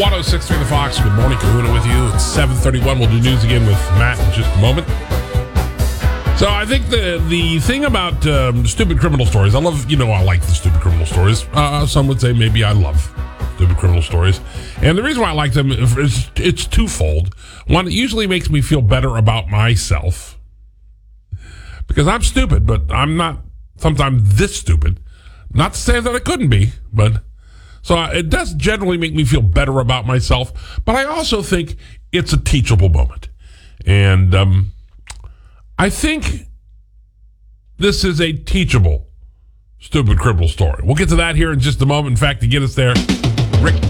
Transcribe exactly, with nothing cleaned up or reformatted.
one oh six point three The Fox. Good morning, Kahuna with you. It's seven thirty-one. We'll do news again with Matt in just a moment. So I think the the thing about um, stupid criminal stories, I love, you know, I like the stupid criminal stories. Uh, some would say maybe I love stupid criminal stories. And the reason why I like them is it's twofold. One, it usually makes me feel better about myself. Because I'm stupid, but I'm not sometimes this stupid. Not to say that I couldn't be, but... So it does generally make me feel better about myself, but I also think it's a teachable moment. And um, I think this is a teachable stupid criminal story. We'll get to that here in just a moment. In fact, to get us there, Rick